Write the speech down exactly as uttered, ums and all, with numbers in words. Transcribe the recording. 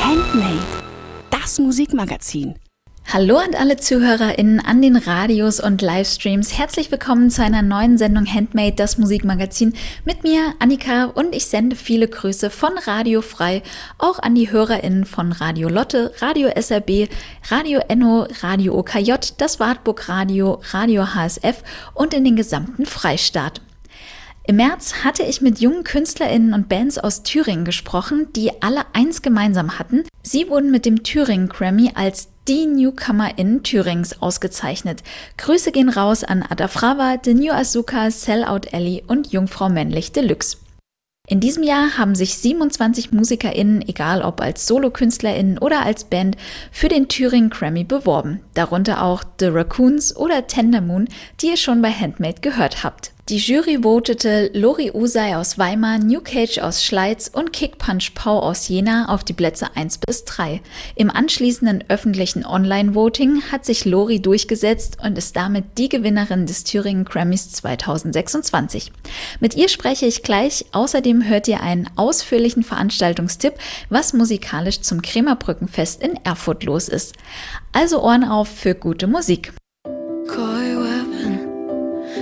Handmade, das Musikmagazin. Hallo an alle ZuhörerInnen an den Radios und Livestreams. Herzlich willkommen zu einer neuen Sendung Handmade, das Musikmagazin. Mit mir, Annika, und ich sende viele Grüße von Radio Frei, auch an die HörerInnen von Radio Lotte, Radio S R B, Radio Enno, Radio O K J, das Wartburg Radio, Radio H S F und in den gesamten Freistaat. Im März hatte ich mit jungen KünstlerInnen und Bands aus Thüringen gesprochen, die alle eins gemeinsam hatten. Sie wurden mit dem Thüringen Grammy als die NewcomerInnen Thürings ausgezeichnet. Grüße gehen raus an Adafrava, The New Azuka, Sellout Ellie und Jungfrau Männlich Deluxe. In diesem Jahr haben sich siebenundzwanzig MusikerInnen, egal ob als SolokünstlerInnen oder als Band, für den Thüringen Grammy beworben. Darunter auch The Raccoons oder Tender Moon, die ihr schon bei Handmade gehört habt. Die Jury votete Lori Usai aus Weimar, New Cage aus Schleiz und Kick Punch Pau aus Jena auf die Plätze eins bis drei. Im anschließenden öffentlichen Online-Voting hat sich Lori durchgesetzt und ist damit die Gewinnerin des Thüringen Grammys zweitausendsechsundzwanzig. Mit ihr spreche ich gleich. Außerdem hört ihr einen ausführlichen Veranstaltungstipp, was musikalisch zum Krämerbrückenfest in Erfurt los ist. Also Ohren auf für gute Musik.